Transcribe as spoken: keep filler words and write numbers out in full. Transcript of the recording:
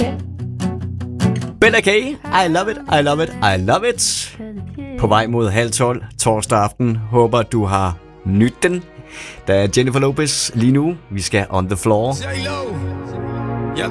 Bella K, I love it, I love it, I love it. På vej mod halv tolv torsdag aften. Håber du har nydt den. Der er Jennifer Lopez lige nu. Vi skal on the floor. J-Lo.